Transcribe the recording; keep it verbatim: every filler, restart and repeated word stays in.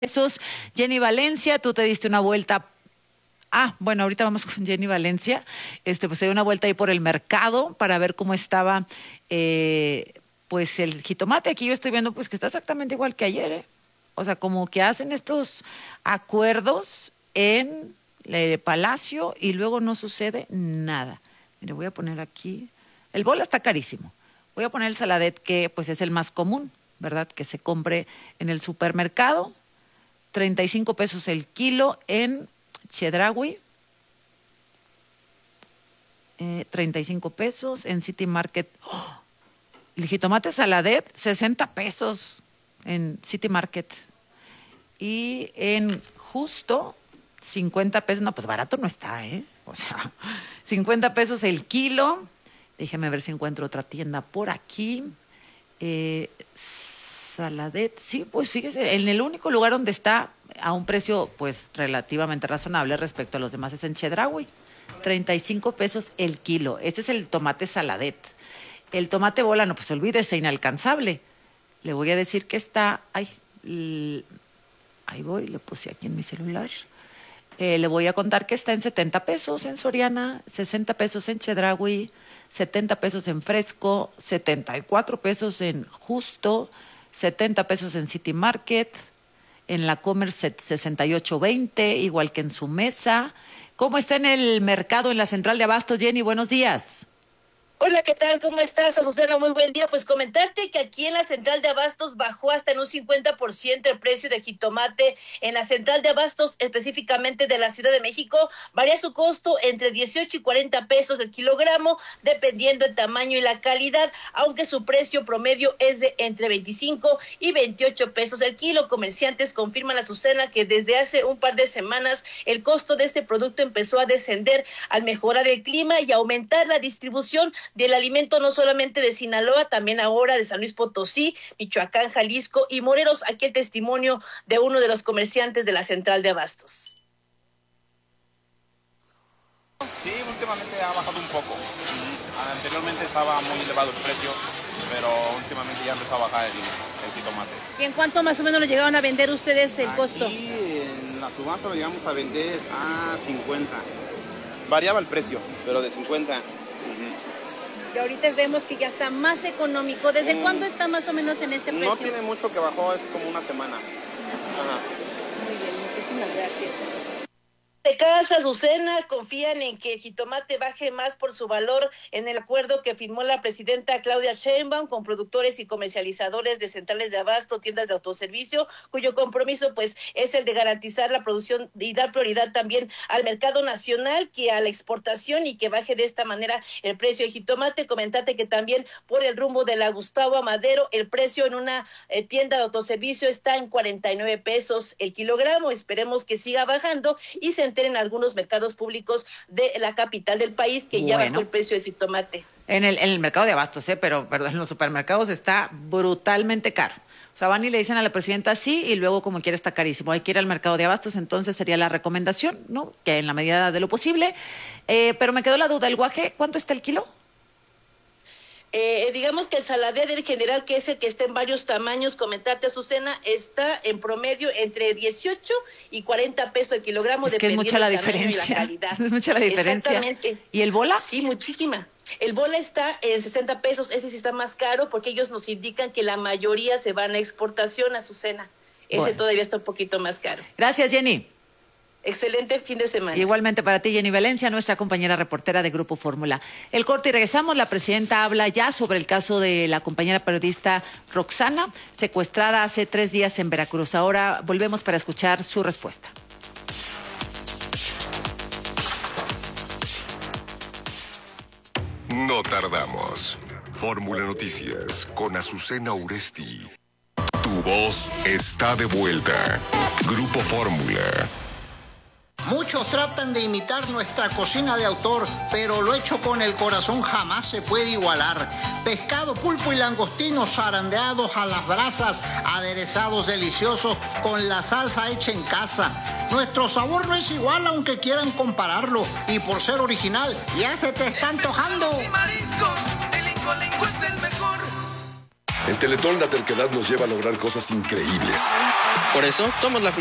Pesos. Jenny Valencia, tú te diste una vuelta. Ah, bueno, ahorita vamos con Jenny Valencia. Este, pues se dio una vuelta ahí por el mercado para ver cómo estaba, eh, pues el jitomate. Aquí yo estoy viendo, pues que está exactamente igual que ayer, ¿eh? O sea, como que hacen estos acuerdos en el Palacio y luego no sucede nada. Mire, voy a poner aquí. El bola está carísimo. Voy a poner el saladet, que pues es el más común, ¿verdad? Que se compre en el supermercado. treinta y cinco pesos el kilo en Chedraui. Eh, treinta y cinco pesos en City Market. ¡Oh! El jitomate saladet, sesenta pesos en City Market. Y en Justo, cincuenta pesos. No, pues barato no está, ¿eh? O sea, cincuenta pesos el kilo. Déjeme ver si encuentro otra tienda por aquí. Eh, Saladet, sí, pues fíjese, en el único lugar donde está a un precio pues relativamente razonable respecto a los demás es en Chedraui, treinta y cinco pesos el kilo. Este es el tomate saladet. El tomate bola, no, pues olvídese, inalcanzable. Le voy a decir que está, ay, l, ahí voy, le puse aquí en mi celular. Eh, le voy a contar que está en setenta pesos en Soriana, sesenta pesos en Chedraui, setenta pesos en Fresco, setenta y cuatro pesos en Justo, setenta pesos en City Market, en la Comer sesenta y ocho veinte, igual que en su mesa. ¿Cómo está en el mercado en la central de Abastos, Jenny? Buenos días. Hola, ¿qué tal? ¿Cómo estás, Azucena? Muy buen día. Pues comentarte que aquí en la central de Abastos bajó hasta en un cincuenta por ciento el precio de jitomate. En la central de Abastos, específicamente de la Ciudad de México, varía su costo entre dieciocho y cuarenta pesos el kilogramo, dependiendo el tamaño y la calidad, aunque su precio promedio es de entre veinticinco y veintiocho pesos el kilo. Comerciantes confirman a Azucena que desde hace un par de semanas el costo de este producto empezó a descender al mejorar el clima y aumentar la distribución del alimento, no solamente de Sinaloa, también ahora de San Luis Potosí, Michoacán, Jalisco y Morelos. Aquí el testimonio de uno de los comerciantes de la central de Abastos. Sí, últimamente ha bajado un poco. Anteriormente estaba muy elevado el precio, pero últimamente ya empezó a bajar el, el jitomate. ¿Y en cuánto más o menos lo llegaron a vender ustedes el Aquí, costo? En la subasta lo llegamos a vender a cincuenta. Variaba el precio, pero de cincuenta. Uh-huh. Y ahorita vemos que ya está más económico. ¿Desde mm. cuándo está más o menos en este precio? No tiene mucho que bajó, es como una semana. Una semana. Ajá. Muy bien, muchísimas gracias. De casa, Azucena, confían en que el jitomate baje más por su valor en el acuerdo que firmó la presidenta Claudia Sheinbaum con productores y comercializadores de centrales de abasto, tiendas de autoservicio, cuyo compromiso pues es el de garantizar la producción y dar prioridad también al mercado nacional que a la exportación, y que baje de esta manera el precio del jitomate. Comentate que también por el rumbo de la Gustavo Amadero el precio en una eh, tienda de autoservicio está en cuarenta y nueve pesos el kilogramo. Esperemos que siga bajando y se en algunos mercados públicos de la capital del país, que bueno, ya bajó el precio del jitomate. En el, en el mercado de abastos, ¿eh? pero, pero en los supermercados está brutalmente caro. O sea, van y le dicen a la presidenta sí, y luego como quiera está carísimo. Hay que ir al mercado de abastos, entonces sería la recomendación, ¿no? Que en la medida de lo posible. Eh, pero me quedó la duda, ¿el guaje cuánto está el kilo? Eh, digamos que el saladet en general, que es el que está en varios tamaños, comentarte, Azucena, está en promedio entre dieciocho y cuarenta pesos el kilogramo. Es que es mucha la diferencia. La es mucha la diferencia. Exactamente. ¿Y el bola? Sí, muchísima. El bola está en sesenta pesos, ese sí está más caro, porque ellos nos indican que la mayoría se van a exportación, Azucena. Ese bueno. todavía está un poquito más caro. Gracias, Jenny. Excelente fin de semana. Igualmente para ti, Jenny Valencia, nuestra compañera reportera de Grupo Fórmula. El corte y regresamos. La presidenta habla ya sobre el caso de la compañera periodista Roxana, secuestrada hace tres días en Veracruz. Ahora volvemos para escuchar su respuesta. No tardamos. Fórmula Noticias con Azucena Uresti. Tu voz está de vuelta. Grupo Fórmula. Muchos tratan de imitar nuestra cocina de autor, pero lo hecho con el corazón jamás se puede igualar. Pescado, pulpo y langostinos zarandeados a las brasas, aderezados deliciosos con la salsa hecha en casa. Nuestro sabor no es igual aunque quieran compararlo, y por ser original ya se te está antojando. Y mariscos, el Incolingo es el mejor. En Teletón la terquedad nos lleva a lograr cosas increíbles. Por eso somos la